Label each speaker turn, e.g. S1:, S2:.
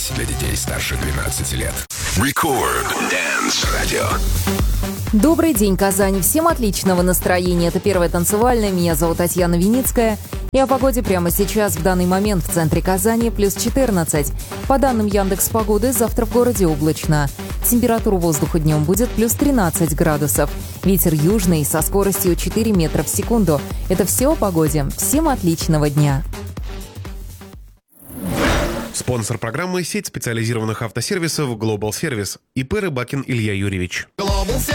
S1: Для детей старше 12 лет. Record Dance Radio.
S2: Добрый день, Казань. Всем отличного настроения. Это первая танцевальная. Меня зовут Татьяна Виницкая. И о погоде прямо сейчас, в данный момент в центре Казани плюс 14. По данным Яндекс.Погоды, завтра в городе облачно. Температура воздуха днем будет плюс 13 градусов. Ветер южный со скоростью 4 метра в секунду. Это все о погоде. Всем отличного дня.
S3: Спонсор программы — сеть специализированных автосервисов Global Service. ИП Рыбакин Илья Юрьевич.